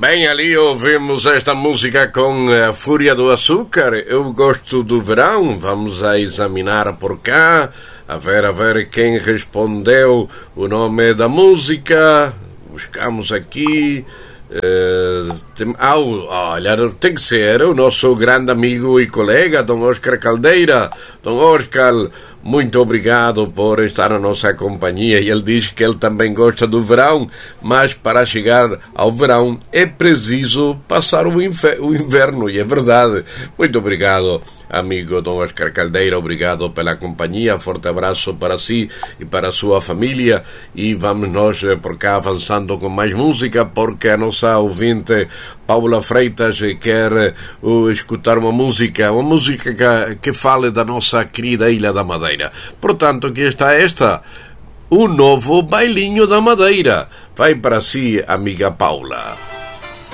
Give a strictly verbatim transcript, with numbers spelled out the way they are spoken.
Bem, ali ouvimos esta música com a Fúria do Açúcar. Eu gosto do verão. Vamos a examinar por cá, a ver, a ver quem respondeu o nome da música. Buscamos aqui. Uh, tem, ah, olha, tem que ser o nosso grande amigo e colega, Dom Oscar Caldeira. Dom Oscar, muito obrigado por estar na nossa companhia. E ele diz que ele também gosta do verão, mas para chegar ao verão é preciso passar o, infer- o inverno, e é verdade. Muito obrigado, amigo Dom Oscar Caldeira, obrigado pela companhia. Forte abraço para si e para a sua família. E vamos nós por cá avançando com mais música, porque a nossa ouvinte Paula Freitas quer uh, escutar uma música, uma música que, que fale da nossa querida Ilha da Madeira. Portanto, aqui está esta, o novo Bailinho da Madeira. Vai para si, amiga Paula.